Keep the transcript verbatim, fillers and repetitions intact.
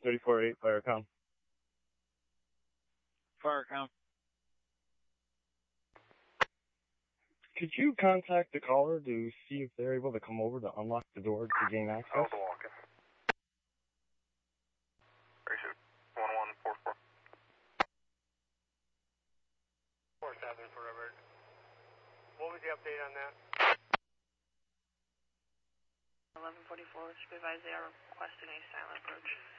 thirty-four eight, Firecom. Firecom. Could you contact the caller to see if they're able to come over to unlock the door to gain access? I'll walk in. Ratio one one four four. four seven for Robert. What was the update on that? eleven forty-four, supervise they are requesting a silent approach.